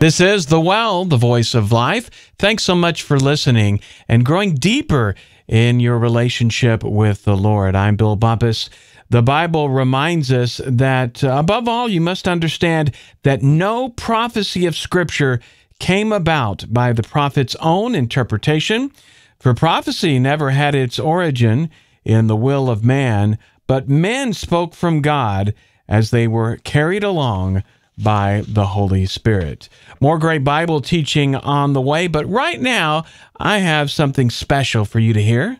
This is The Well, the voice of life. Thanks so much for listening and growing deeper in your relationship with the Lord. I'm Bill Bumpus. The Bible reminds us that, above all, you must understand that no prophecy of Scripture came about by the prophet's own interpretation. For prophecy never had its origin in the will of man, but men spoke from God as they were carried along by the Holy Spirit. More great Bible teaching on the way, but right now, I have something special for you to hear.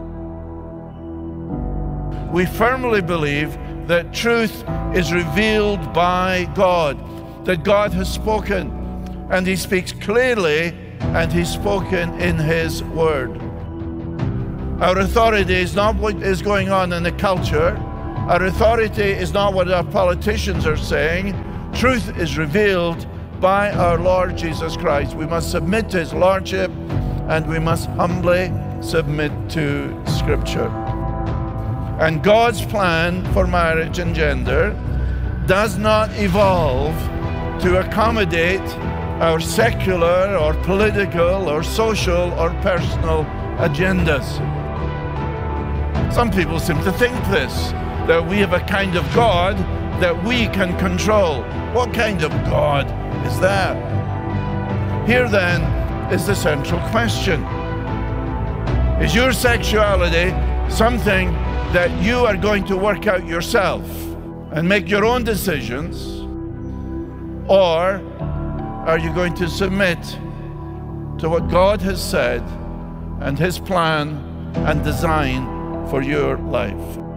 We firmly believe that truth is revealed by God, that God has spoken, and He speaks clearly, and He's spoken in His Word. Our authority is not what is going on in the culture. Our authority is not what our politicians are saying. Truth is revealed by our Lord Jesus Christ. We must submit to His Lordship, and we must humbly submit to Scripture. And God's plan for marriage and gender does not evolve to accommodate our secular or political or social or personal agendas. Some people seem to think this, that we have a kind of God that we can control. What kind of God is that? Here then is the central question. Is your sexuality something that you are going to work out yourself and make your own decisions? Or are you going to submit to what God has said and His plan and design for your life?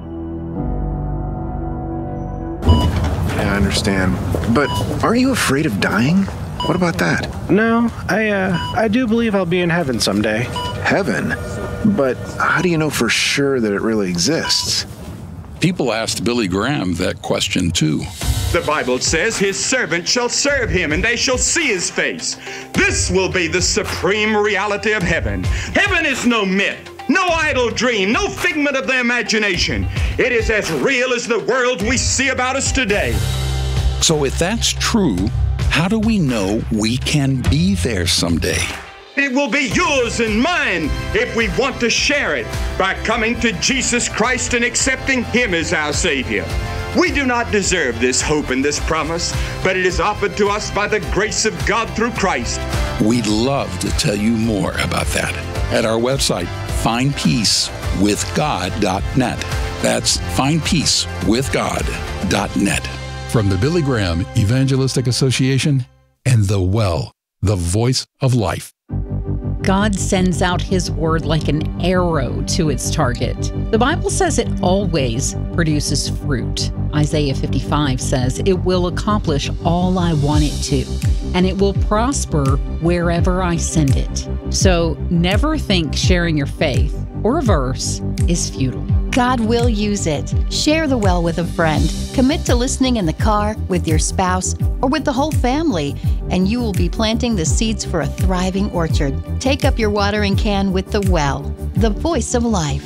Yeah, I understand. But aren't you afraid of dying? What about that? No, I do believe I'll be in heaven someday. Heaven? But how do you know for sure that it really exists? People asked Billy Graham that question too. The Bible says his servant shall serve him and they shall see his face. This will be the supreme reality of heaven. Heaven is no myth, no idle dream, no figment of the imagination. It is as real as the world we see about us today. So if that's true, how do we know we can be there someday? It will be yours and mine if we want to share it by coming to Jesus Christ and accepting Him as our Savior. We do not deserve this hope and this promise, but it is offered to us by the grace of God through Christ. We'd love to tell you more about that at our website, findpeacewithgod.net. That's findpeacewithgod.net. From the Billy Graham Evangelistic Association and The Well, the voice of life. God sends out His word like an arrow to its target. The Bible says it always produces fruit. Isaiah 55 says it will accomplish all I want it to, and it will prosper wherever I send it. So never think sharing your faith or a verse is futile. God will use it. Share the well with a friend. Commit to listening in the car, with your spouse, or with the whole family, and you will be planting the seeds for a thriving orchard. Take up your watering can with the well, the voice of life.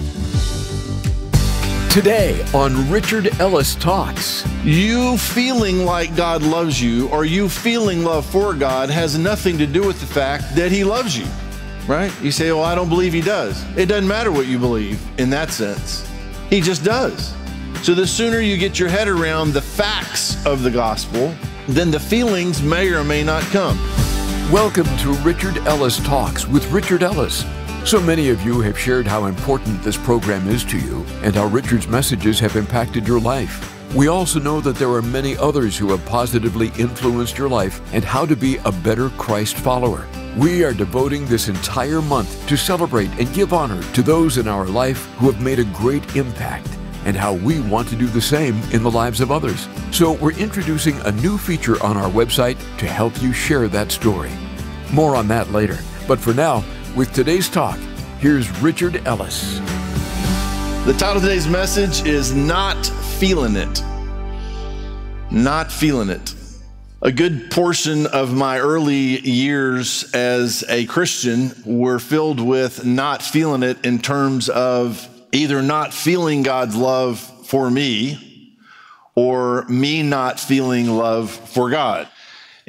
Today on Richard Ellis Talks. You feeling like God loves you or you feeling love for God has nothing to do with the fact that He loves you, right? You say, well, I don't believe He does. It doesn't matter what you believe in that sense. He just does. So the sooner you get your head around the facts of the gospel, then the feelings may or may not come. Welcome to Richard Ellis Talks with Richard Ellis. So many of you have shared how important this program is to you and how Richard's messages have impacted your life. We also know that there are many others who have positively influenced your life and how to be a better Christ follower. We are devoting this entire month to celebrate and give honor to those in our life who have made a great impact and how we want to do the same in the lives of others. So we're introducing a new feature on our website to help you share that story. More on that later. But for now, with today's talk, here's Richard Ellis. The title of today's message is Not Feeling It. Not feeling it. A good portion of my early years as a Christian were filled with not feeling it in terms of either not feeling God's love for me or me not feeling love for God.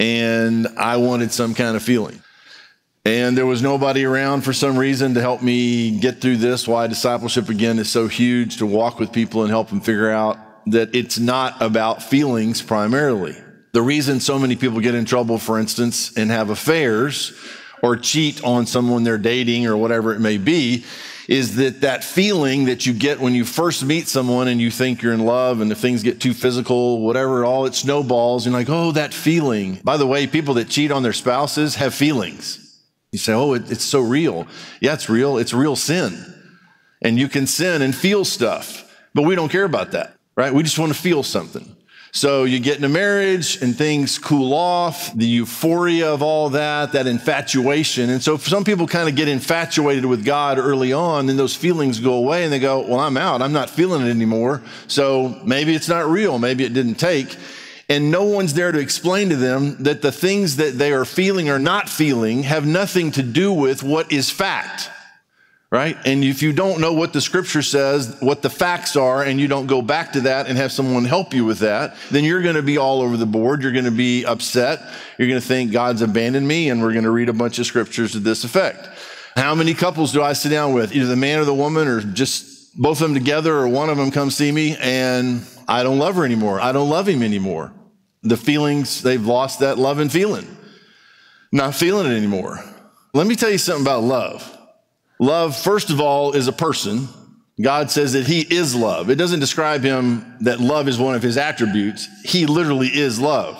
and I wanted some kind of feeling. And there was nobody around for some reason to help me get through this. Why discipleship, again, is so huge, to walk with people and help them figure out that it's not about feelings primarily. The reason so many people get in trouble, for instance, and have affairs or cheat on someone they're dating or whatever it may be, is that feeling that you get when you first meet someone and you think you're in love, and if things get too physical, whatever, all it snowballs. You're like, oh, that feeling. By the way, people that cheat on their spouses have feelings. You say, oh, it's so real. Yeah, it's real. It's real sin. And you can sin and feel stuff, but we don't care about that, right? We just want to feel something. So you get in a marriage and things cool off, the euphoria of all that infatuation. And so some people kind of get infatuated with God early on, and those feelings go away and they go, well, I'm out. I'm not feeling it anymore. So maybe it's not real. Maybe it didn't take. And no one's there to explain to them that the things that they are feeling or not feeling have nothing to do with what is fact, right? And if you don't know what the scripture says, what the facts are, and you don't go back to that and have someone help you with that, then you're going to be all over the board. You're going to be upset. You're going to think God's abandoned me, and we're going to read a bunch of scriptures to this effect. How many couples do I sit down with, either the man or the woman, or just both of them together, or one of them comes see me and I don't love her anymore. I don't love him anymore. The feelings, they've lost that love and feeling. Not feeling it anymore. Let me tell you something about love. Love, first of all, is a person. God says that he is love. It doesn't describe him that love is one of his attributes. He literally is love.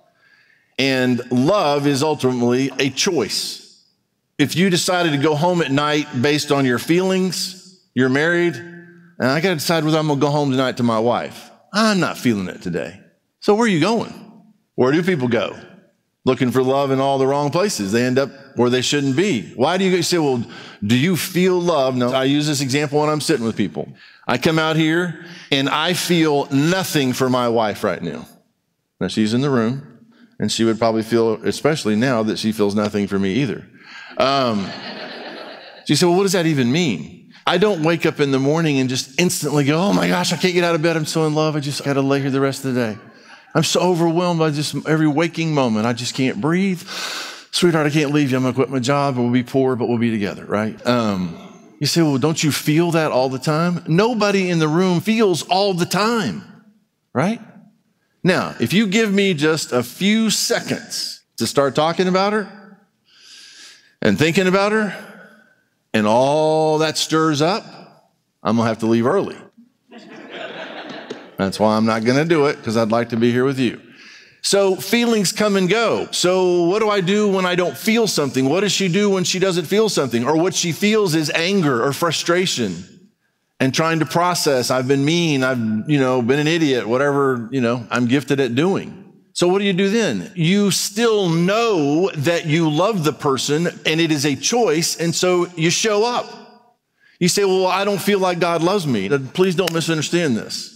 And love is ultimately a choice. If you decided to go home at night based on your feelings, you're married, and I got to decide whether I'm going to go home tonight to my wife. I'm not feeling it today. So where are you going? Where do people go? Looking for love in all the wrong places. They end up where they shouldn't be. Why do you say, well, do you feel love? No, I use this example when I'm sitting with people. I come out here and I feel nothing for my wife right now. Now she's in the room, and she would probably feel, especially now, that she feels nothing for me either. She said, well, what does that even mean? I don't wake up in the morning and just instantly go, oh my gosh, I can't get out of bed. I'm so in love. I just got to lay here the rest of the day. I'm so overwhelmed by just every waking moment. I just can't breathe. Sweetheart, I can't leave you. I'm going to quit my job. We'll be poor, but we'll be together, right? You say, well, don't you feel that all the time? Nobody in the room feels all the time, right? Now, if you give me just a few seconds to start talking about her and thinking about her, and all that stirs up, I'm going to have to leave early. That's why I'm not going to do it, because I'd like to be here with you. So feelings come and go. So what do I do when I don't feel something? What does she do when she doesn't feel something? Or what she feels is anger or frustration and trying to process. I've been mean. I've, been an idiot, whatever, I'm gifted at doing. So what do you do then? You still know that you love the person, and it is a choice. And so you show up. You say, well, I don't feel like God loves me. Please don't misunderstand this.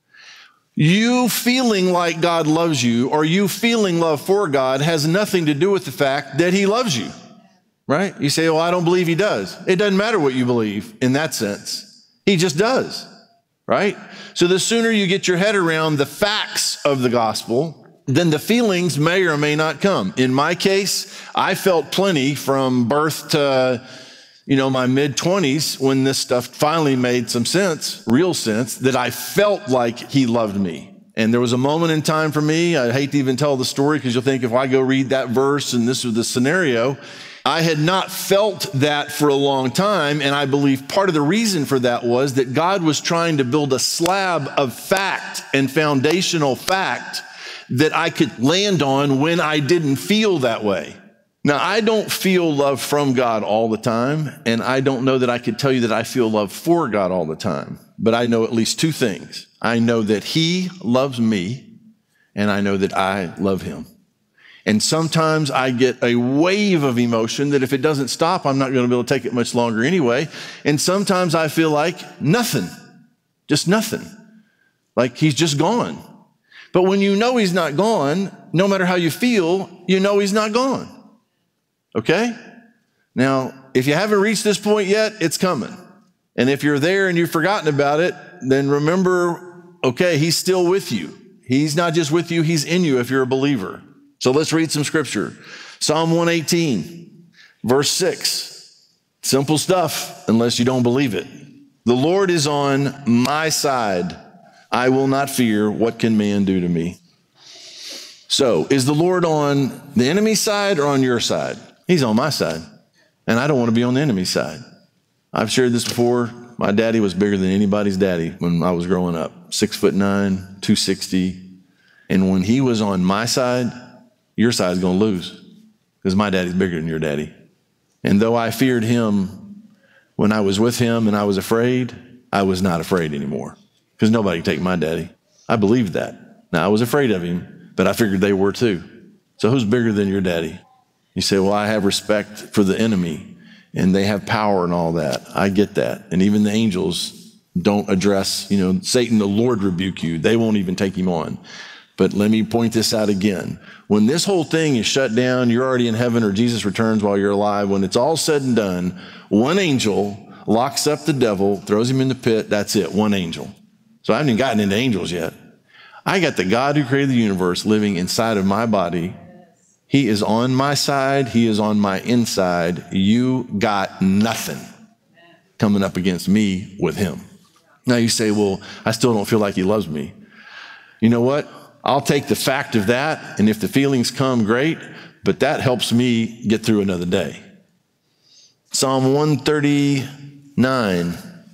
You feeling like God loves you, or you feeling love for God, has nothing to do with the fact that he loves you, right? You say, well, I don't believe he does. It doesn't matter what you believe in that sense. He just does, right? So the sooner you get your head around the facts of the gospel, then the feelings may or may not come. In my case, I felt plenty from birth to my mid-20s, when this stuff finally made some sense, real sense, that I felt like he loved me. And there was a moment in time for me, I hate to even tell the story, because you'll think if I go read that verse and this was the scenario, I had not felt that for a long time. And I believe part of the reason for that was that God was trying to build a slab of fact and foundational fact that I could land on when I didn't feel that way. Now, I don't feel love from God all the time, and I don't know that I could tell you that I feel love for God all the time, but I know at least two things. I know that he loves me, and I know that I love him. And sometimes I get a wave of emotion that if it doesn't stop, I'm not going to be able to take it much longer anyway. And sometimes I feel like nothing, just nothing, like he's just gone. But when you know he's not gone, no matter how you feel, you know he's not gone. Okay? Now, if you haven't reached this point yet, it's coming. And if you're there and you've forgotten about it, then remember, okay, he's still with you. He's not just with you, he's in you if you're a believer. So let's read some scripture. Psalm 118, verse 6. Simple stuff, unless you don't believe it. The Lord is on my side. I will not fear. What can man do to me? So, is the Lord on the enemy's side or on your side? He's on my side. And I don't want to be on the enemy's side. I've shared this before. My daddy was bigger than anybody's daddy when I was growing up. 6'9", 260. And when he was on my side, your side's going to lose. Because my daddy's bigger than your daddy. And though I feared him when I was with him and I was afraid, I was not afraid anymore. Because nobody can take my daddy. I believed that. Now, I was afraid of him, but I figured they were too. So who's bigger than your daddy? You say, well, I have respect for the enemy, and they have power and all that. I get that. And even the angels don't address, Satan, the Lord rebuke you. They won't even take him on. But let me point this out again. When this whole thing is shut down, you're already in heaven or Jesus returns while you're alive. When it's all said and done, one angel locks up the devil, throws him in the pit. That's it, one angel. So I haven't even gotten into angels yet. I got the God who created the universe living inside of my body. He is on my side. He is on my inside. You got nothing coming up against me with him. Now you say, well, I still don't feel like he loves me. You know what? I'll take the fact of that, and if the feelings come, great, but that helps me get through another day. Psalm 139.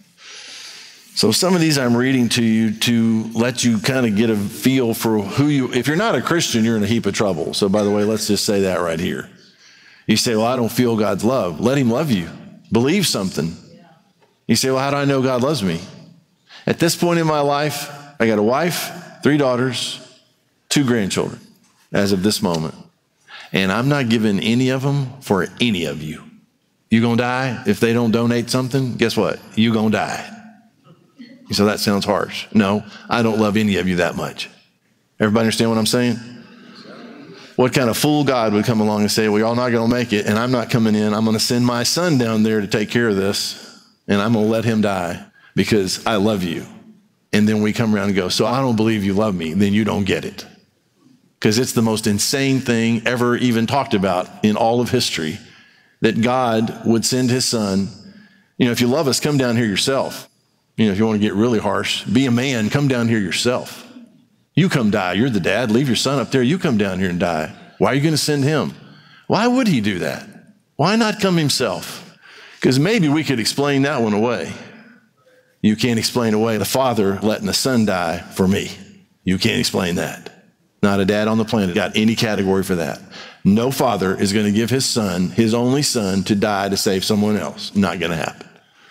So some of these I'm reading to you to let you kind of get a feel for if you're not a Christian, you're in a heap of trouble. So by the way, let's just say that right here. You say, well, I don't feel God's love. Let him love you. Believe something. You say, well, how do I know God loves me? At this point in my life, I got a wife, 3 daughters, 2 grandchildren as of this moment. And I'm not giving any of them for any of you. You gonna die if they don't donate something? Guess what? You gonna die. So that sounds harsh. No, I don't love any of you that much. Everybody understand what I'm saying? What kind of fool God would come along and say, well, y'all not gonna make it, and I'm not coming in. I'm gonna send my son down there to take care of this, and I'm gonna let him die because I love you. And then we come around and go, so I don't believe you love me. Then you don't get it. Because it's the most insane thing ever even talked about in all of history, that God would send his son. If you love us, come down here yourself. If you want to get really harsh, be a man, come down here yourself. You come die. You're the dad. Leave your son up there. You come down here and die. Why are you going to send him? Why would he do that? Why not come himself? Because maybe we could explain that one away. You can't explain away the father letting the son die for me. You can't explain that. Not a dad on the planet got any category for that. No father is going to give his son, his only son, to die to save someone else. Not going to happen.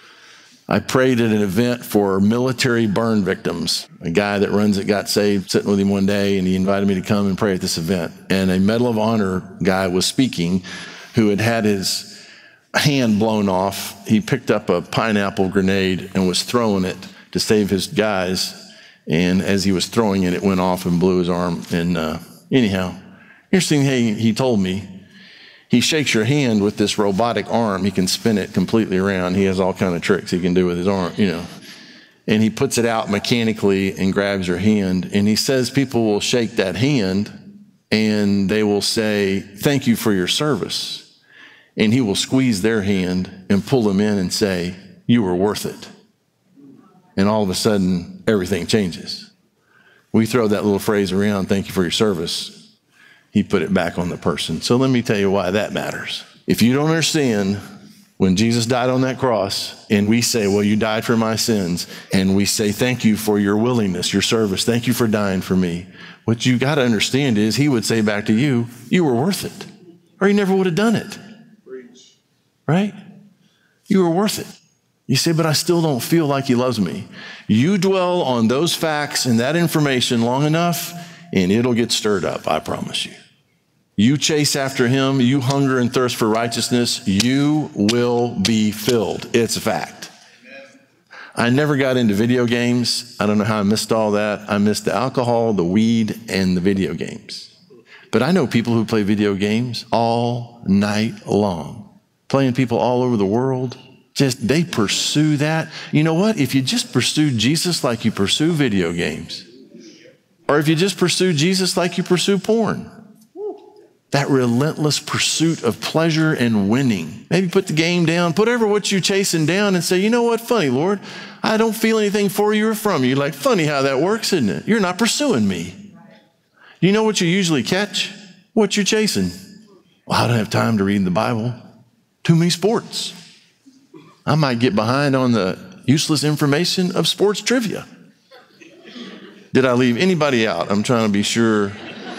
I prayed at an event for military burn victims. A guy that runs it got saved, sitting with him one day, and he invited me to come and pray at this event. And a Medal of Honor guy was speaking who had his hand blown off. He picked up a pineapple grenade and was throwing it to save his guys. And as he was throwing it, it went off and blew his arm. And anyhow, interesting thing he told me, he shakes your hand with this robotic arm. He can spin it completely around. He has all kind of tricks he can do with his arm, And he puts it out mechanically and grabs your hand. And he says people will shake that hand and they will say, thank you for your service. And he will squeeze their hand and pull them in and say, you were worth it. And all of a sudden, everything changes. We throw that little phrase around, thank you for your service. He put it back on the person. So let me tell you why that matters. If you don't understand, when Jesus died on that cross, and we say, well, you died for my sins, and we say, thank you for your willingness, your service, thank you for dying for me. What you got to understand is he would say back to you, you were worth it, or you never would have done it. Right? You were worth it. You say, but I still don't feel like he loves me. You dwell on those facts and that information long enough, and it'll get stirred up, I promise you. You chase after him, you hunger and thirst for righteousness, you will be filled. It's a fact. I never got into video games. I don't know how I missed all that. I missed the alcohol, the weed, and the video games. But I know people who play video games all night long, playing people all over the world. They pursue that. You know what? If you just pursue Jesus like you pursue video games, or if you just pursue Jesus like you pursue porn, That relentless pursuit of pleasure and winning. Maybe put the game down, put what you're chasing down and say, you know what, funny, Lord, I don't feel anything for you or from you. Like, funny how that works, isn't it? You're not pursuing me. You know what you usually catch? What you're chasing. Well, I don't have time to read the Bible. Too many sports. I might get behind on the useless information of sports trivia. Did I leave anybody out? I'm trying to be sure.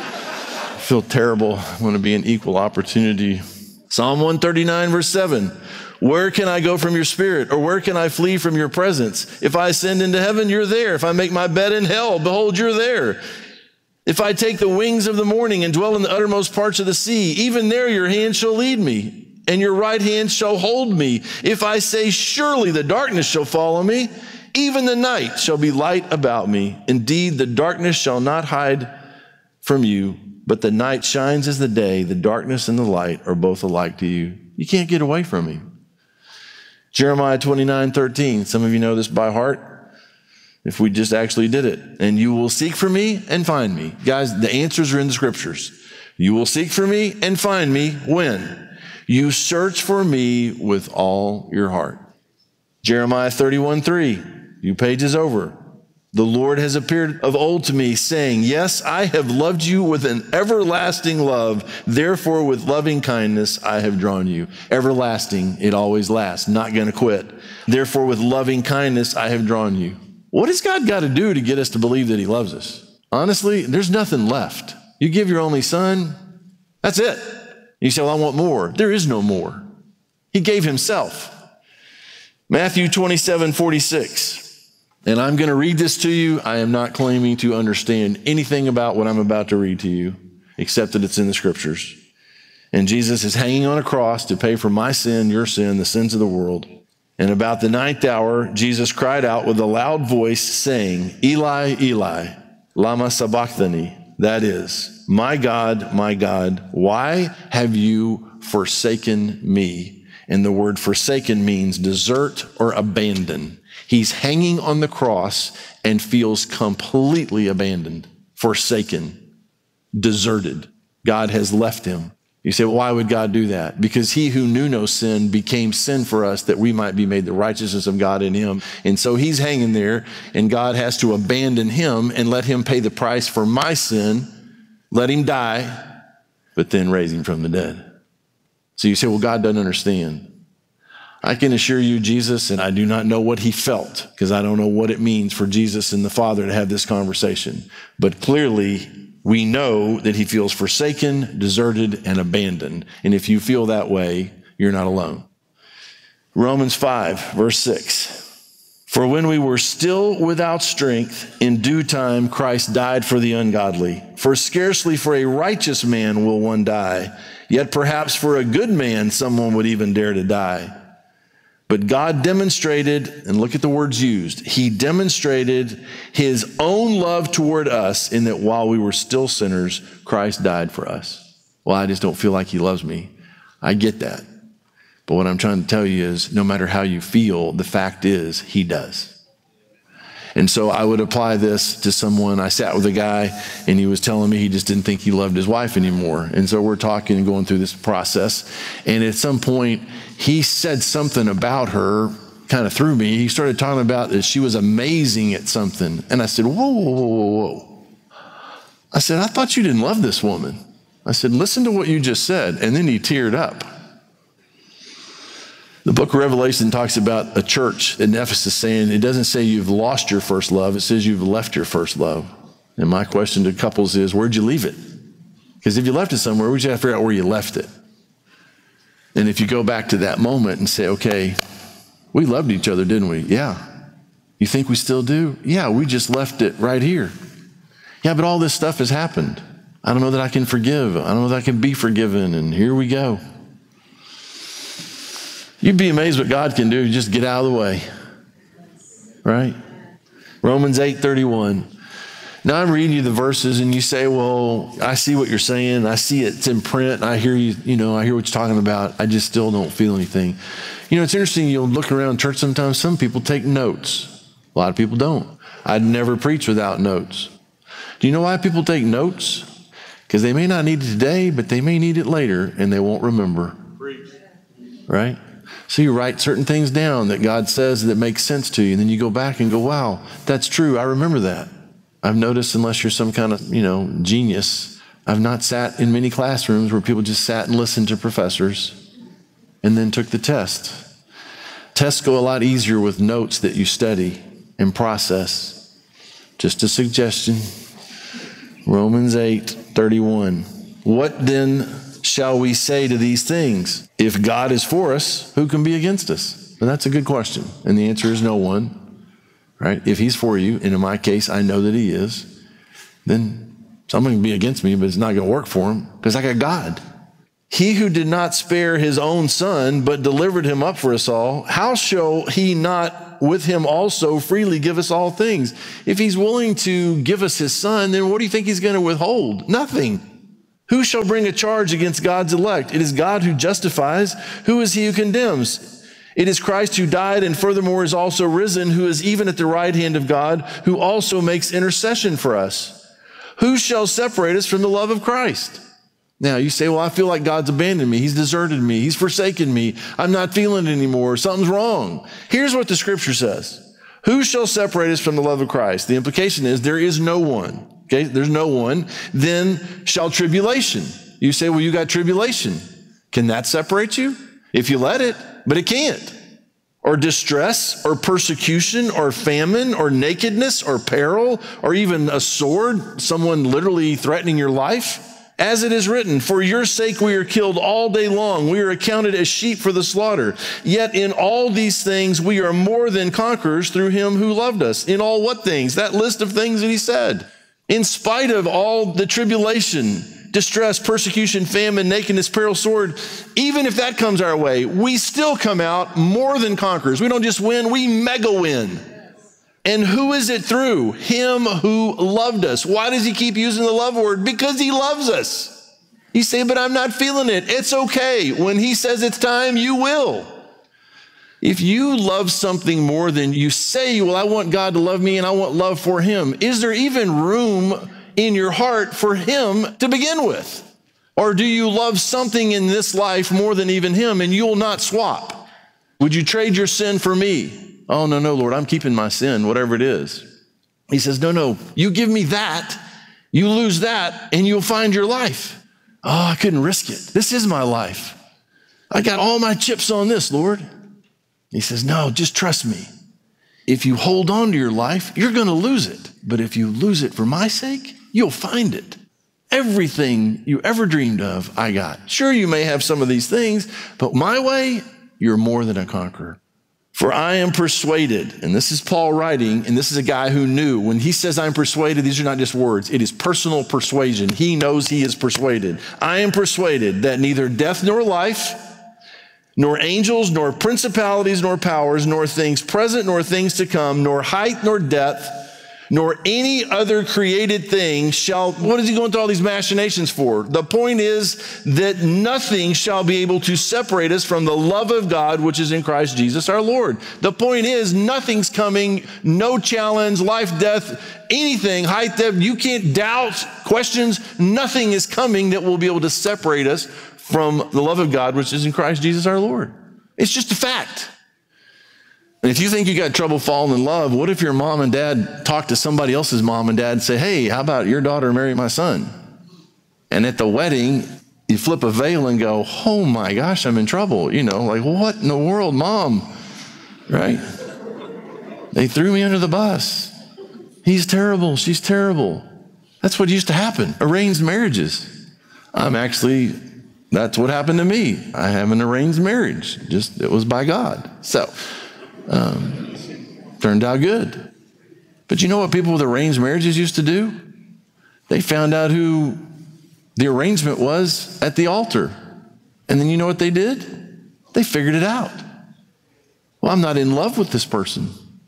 I feel terrible. I want to be an equal opportunity. Psalm 139, verse 7. Where can I go from your spirit? Or where can I flee from your presence? If I ascend into heaven, you're there. If I make my bed in hell, behold, you're there. If I take the wings of the morning and dwell in the uttermost parts of the sea, even there your hand shall lead me, and your right hand shall hold me. If I say, surely the darkness shall follow me, even the night shall be light about me. Indeed, the darkness shall not hide from you, but the night shines as the day. The darkness and the light are both alike to you. You can't get away from him. Jeremiah 29:13. Some of you know this by heart. If we just actually did it. And you will seek for me and find me. Guys, the answers are in the scriptures. You will seek for me and find me when? You search for me with all your heart. Jeremiah 31:3. Few pages over. The Lord has appeared of old to me, saying, yes, I have loved you with an everlasting love. Therefore, with loving kindness, I have drawn you. Everlasting, it always lasts, not going to quit. Therefore, with loving kindness, I have drawn you. What has God got to do to get us to believe that he loves us? Honestly, there's nothing left. You give your only son, that's it. You say, well, I want more. There is no more. He gave himself. Matthew 27:46. And I'm going to read this to you. I am not claiming to understand anything about what I'm about to read to you, except that it's in the scriptures. And Jesus is hanging on a cross to pay for my sin, your sin, the sins of the world. And about the 9th hour, Jesus cried out with a loud voice saying, Eli, Eli, lama sabachthani. That is, my God, why have you forsaken me? And the word forsaken means desert or abandon. He's hanging on the cross and feels completely abandoned, forsaken, deserted. God has left him. You say, well, why would God do that? Because he who knew no sin became sin for us that we might be made the righteousness of God in him. And so he's hanging there and God has to abandon him and let him pay the price for my sin, let him die, but then raise him from the dead. So you say, well, God doesn't understand. I can assure you, Jesus, and I do not know what he felt because I don't know what it means for Jesus and the Father to have this conversation. But clearly, we know that he feels forsaken, deserted, and abandoned. And if you feel that way, you're not alone. Romans 5, verse 6. For when we were still without strength, in due time Christ died for the ungodly. For scarcely for a righteous man will one die, yet perhaps for a good man someone would even dare to die. But God demonstrated, and look at the words used, he demonstrated his own love toward us in that while we were still sinners, Christ died for us. Well, I just don't feel like he loves me. I get that. But what I'm trying to tell you is no matter how you feel, the fact is he does. And so I would apply this to someone. I sat with a guy and he was telling me he just didn't think he loved his wife anymore. And so we're talking and going through this process. And at some point he said something about her, kind of threw me. He started talking about that she was amazing at something. And I said, whoa. I said, I thought you didn't love this woman. I said, listen to what you just said. And then he teared up. The book of Revelation talks about a church in Ephesus saying, it doesn't say you've lost your first love, it says you've left your first love. And my question to couples is, where'd you leave it? Because if you left it somewhere, we just have to figure out where you left it. And if you go back to that moment and say, okay, we loved each other, didn't we? Yeah. You think we still do? Yeah, we just left it right here. Yeah, but all this stuff has happened. I don't know that I can forgive. I don't know that I can be forgiven. And here we go. You'd be amazed what God can do. Just get out of the way. Right? Romans 8:31. Now I'm reading you the verses and you say, well, I see what you're saying. I see it's in print. I hear you, I hear what you're talking about. I just still don't feel anything. It's interesting. You'll look around church sometimes. Some people take notes. A lot of people don't. I'd never preach without notes. Do you know why people take notes? Because they may not need it today, but they may need it later, and they won't remember. Right? So you write certain things down that God says that makes sense to you, and then you go back and go, wow, that's true. I remember that. I've noticed, unless you're some kind of, genius, I've not sat in many classrooms where people just sat and listened to professors and then took the test. Tests go a lot easier with notes that you study and process. Just a suggestion. Romans 8:31. What then shall we say to these things? If God is for us, who can be against us? And that's a good question. And the answer is no one, right? If he's for you, and in my case, I know that he is, then someone can be against me, but it's not going to work for him because I got God. He who did not spare his own son, but delivered him up for us all, how shall he not with him also freely give us all things? If he's willing to give us his son, then what do you think he's going to withhold? Nothing. Who shall bring a charge against God's elect? It is God who justifies. Who is he who condemns? It is Christ who died and furthermore is also risen, who is even at the right hand of God, who also makes intercession for us. Who shall separate us from the love of Christ? Now you say, well, I feel like God's abandoned me. He's deserted me. He's forsaken me. I'm not feeling it anymore. Something's wrong. Here's what the scripture says. Who shall separate us from the love of Christ? The implication is there is no one. Okay, there's no one. Then shall tribulation. You say, well, you got tribulation. Can that separate you? If you let it, but it can't. Or distress, or persecution, or famine, or nakedness, or peril, or even a sword, someone literally threatening your life. As it is written, for your sake we are killed all day long. We are accounted as sheep for the slaughter. Yet in all these things we are more than conquerors through him who loved us. In all what things? That list of things that he said. In spite of all the tribulation, distress, persecution, famine, nakedness, peril, sword, even if that comes our way, we still come out more than conquerors. We don't just win, we mega win. And who is it through? Him who loved us. Why does he keep using the love word? Because he loves us. You say, but I'm not feeling it. It's okay. When he says it's time, you will. If you love something more than you say, well, I want God to love me and I want love for him, is there even room in your heart for him to begin with? Or do you love something in this life more than even him and you'll not swap? Would you trade your sin for me? Oh, no, Lord, I'm keeping my sin, whatever it is. He says, no, you give me that, you lose that, and you'll find your life. Oh, I couldn't risk it. This is my life. I got all my chips on this, Lord. He says, no, just trust me. If you hold on to your life, you're going to lose it. But if you lose it for my sake, you'll find it. Everything you ever dreamed of, I got. Sure, you may have some of these things, but my way, you're more than a conqueror. For I am persuaded, and this is Paul writing, and this is a guy who knew. When he says I'm persuaded, these are not just words. It is personal persuasion. He knows he is persuaded. I am persuaded that neither death nor life, nor angels, nor principalities, nor powers, nor things present, nor things to come, nor height, nor depth, nor any other created thing shall, what is he going through all these machinations for? The point is that nothing shall be able to separate us from the love of God, which is in Christ Jesus our Lord. The point is nothing's coming, no challenge, life, death, anything, height, depth, you can't doubt, questions, nothing is coming that will be able to separate us from the love of God, which is in Christ Jesus our Lord. It's just a fact. And if you think you got trouble falling in love, what if your mom and dad talk to somebody else's mom and dad and say, hey, how about your daughter marry my son? And at the wedding, you flip a veil and go, oh my gosh, I'm in trouble. Like, what in the world, mom? Right? They threw me under the bus. He's terrible. She's terrible. That's what used to happen. Arranged marriages. That's what happened to me. I have an arranged marriage. It was by God. So, turned out good. But you know what people with arranged marriages used to do? They found out who the arrangement was at the altar. And then you know what they did? They figured it out. Well, I'm not in love with this person.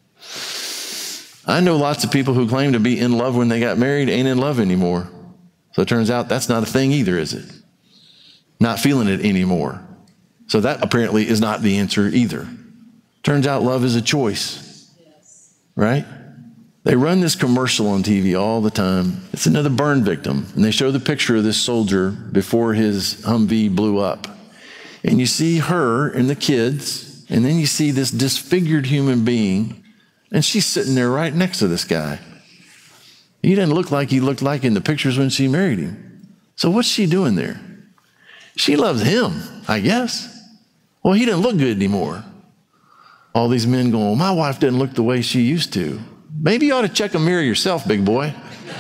I know lots of people who claim to be in love when they got married ain't in love anymore. So it turns out that's not a thing either, is it? Not feeling it anymore. So that apparently is not the answer either. Turns out love is a choice, right? They run this commercial on TV all the time. It's another burn victim. And they show the picture of this soldier before his Humvee blew up. And you see her and the kids, and then you see this disfigured human being, and she's sitting there right next to this guy. He doesn't look like he looked like in the pictures when she married him. So what's she doing there? She loves him, I guess. Well, he doesn't look good anymore. All these men going, well, my wife doesn't look the way she used to. Maybe you ought to check a mirror yourself, big boy.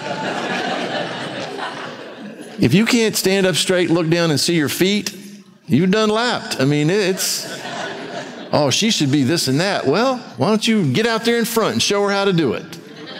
If you can't stand up straight, look down and see your feet, you've done lapped. I mean, oh, she should be this and that. Well, why don't you get out there in front and show her how to do it?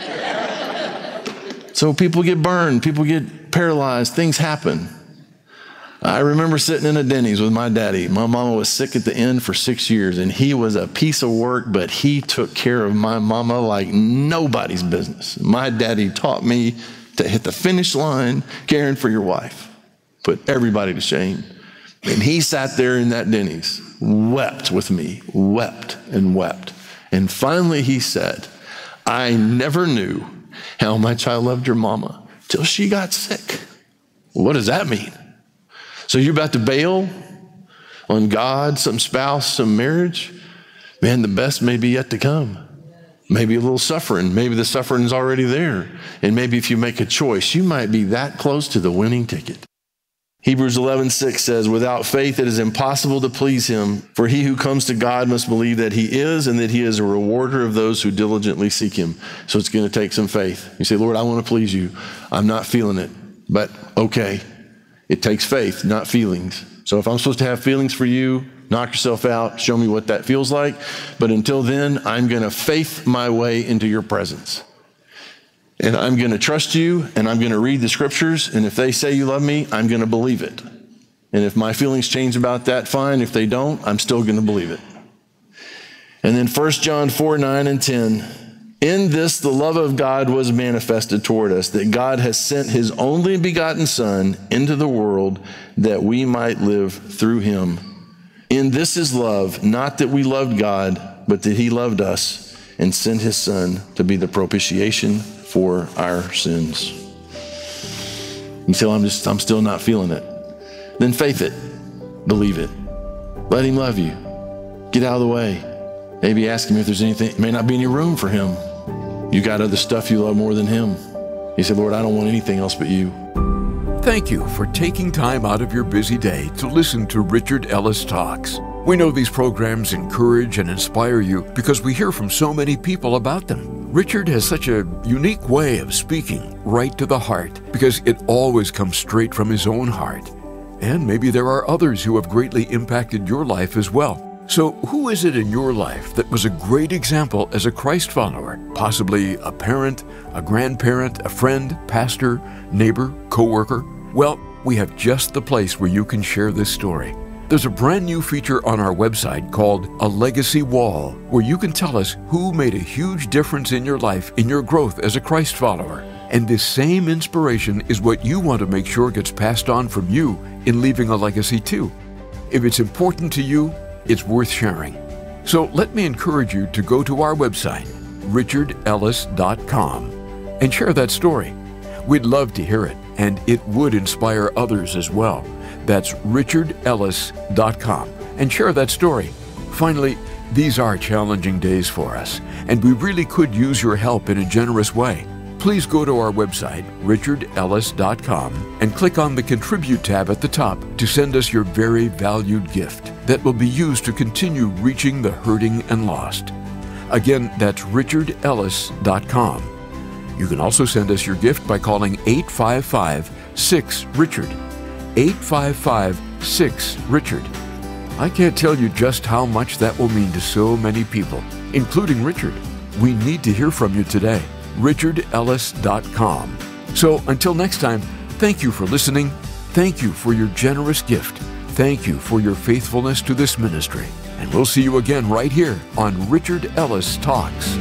So people get burned, people get paralyzed, things happen. I remember sitting in a Denny's with my daddy. My mama was sick at the end for 6 years, and he was a piece of work, but he took care of my mama like nobody's business. My daddy taught me to hit the finish line, caring for your wife. Put everybody to shame. And he sat there in that Denny's, wept with me, wept and wept. And finally he said, I never knew how much I loved your mama till she got sick. What does that mean? So you're about to bail on God, some spouse, some marriage? Man, the best may be yet to come. Maybe a little suffering. Maybe the suffering's already there. And maybe if you make a choice, you might be that close to the winning ticket. Hebrews 11:6 says, without faith it is impossible to please him, for he who comes to God must believe that he is and that he is a rewarder of those who diligently seek him. So it's going to take some faith. You say, Lord, I want to please you. I'm not feeling it, but okay. It takes faith, not feelings. So if I'm supposed to have feelings for you, knock yourself out, show me what that feels like. But until then, I'm going to faith my way into your presence. And I'm going to trust you, and I'm going to read the scriptures, and if they say you love me, I'm going to believe it. And if my feelings change about that, fine. If they don't, I'm still going to believe it. And then 1 John 4:9 and 10, in this the love of God was manifested toward us, that God has sent his only begotten Son into the world that we might live through him. In this is love, not that we loved God, but that he loved us and sent his Son to be the propitiation for our sins. You say, well, I'm still not feeling it. Then faith it. Believe it. Let him love you. Get out of the way. Maybe ask him if there's anything. It may not be any room for him. You got other stuff you love more than him. You say, Lord, I don't want anything else but you. Thank you for taking time out of your busy day to listen to Richard Ellis Talks. We know these programs encourage and inspire you because we hear from so many people about them. Richard has such a unique way of speaking right to the heart because it always comes straight from his own heart. And maybe there are others who have greatly impacted your life as well. So who is it in your life that was a great example as a Christ follower? Possibly a parent, a grandparent, a friend, pastor, neighbor, coworker? Well, we have just the place where you can share this story. There's a brand new feature on our website called A Legacy Wall, where you can tell us who made a huge difference in your life, in your growth as a Christ follower. And this same inspiration is what you want to make sure gets passed on from you in leaving a legacy too. If it's important to you, it's worth sharing. So let me encourage you to go to our website, richardellis.com, and share that story. We'd love to hear it, and it would inspire others as well. That's richardellis.com, and share that story. Finally, these are challenging days for us, and we really could use your help in a generous way. Please go to our website, richardellis.com, and click on the Contribute tab at the top to send us your very valued gift that will be used to continue reaching the hurting and lost. Again, that's richardellis.com. You can also send us your gift by calling 855-6-RICHARD. 855-6-RICHARD. I can't tell you just how much that will mean to so many people, including Richard. We need to hear from you today. richardellis.com. So until next time, thank you for listening. Thank you for your generous gift. Thank you for your faithfulness to this ministry. And we'll see you again right here on Richard Ellis Talks.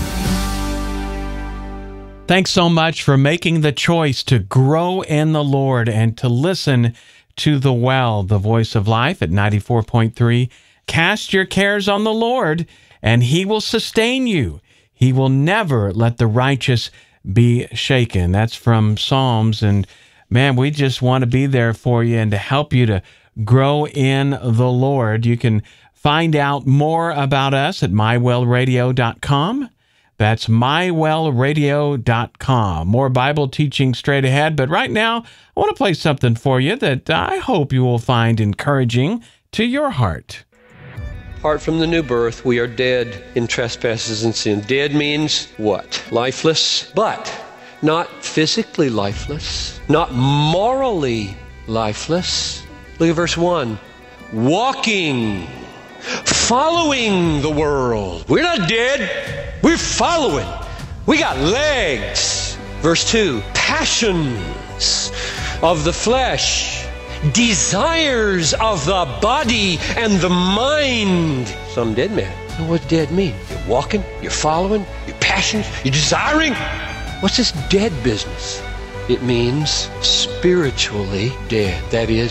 Thanks so much for making the choice to grow in the Lord and to listen to The Well, the voice of life at 94.3. Cast your cares on the Lord, and He will sustain you. He will never let the righteous be shaken. That's from Psalms. And man, we just want to be there for you and to help you to grow in the Lord. You can find out more about us at mywellradio.com. That's mywellradio.com. More Bible teaching straight ahead. But right now, I want to play something for you that I hope you will find encouraging to your heart. Apart from the new birth, we are dead in trespasses and sin. Dead means what? Lifeless, but not physically lifeless, not morally lifeless. Look at verse 1. Walking, following the world. We're not dead. We're following. We got legs. Verse 2. Passions of the flesh, desires of the body and the mind. Some dead man. So what's dead mean? You're walking, you're following, you're passions, you're desiring. What's this dead business? It means spiritually dead. That is,